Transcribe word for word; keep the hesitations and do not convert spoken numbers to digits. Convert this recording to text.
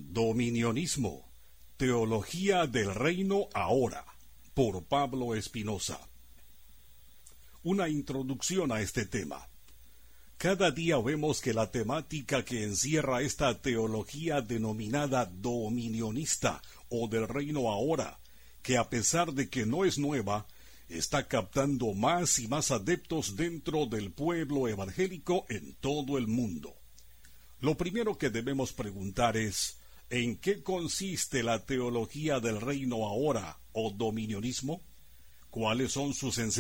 Dominionismo, Teología del Reino Ahora, por Pablo Espinosa. Una introducción a este tema. Cada día vemos que la temática que encierra esta teología denominada dominionista o del reino ahora, que a pesar de que no es nueva, está captando más y más adeptos dentro del pueblo evangélico en todo el mundo. Lo primero que debemos preguntar es, ¿en qué consiste la teología del reino ahora o dominionismo? ¿Cuáles son sus enseñanzas?